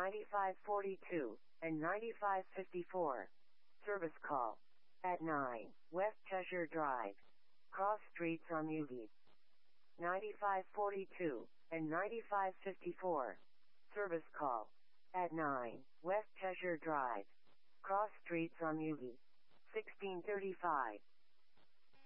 9542, and 9554. Service call. At 9, West Cheshire Drive. Cross streets on Yugi. 9542, and 9554. Service call. At 9, West Cheshire Drive. Cross streets on Yugi. 1635.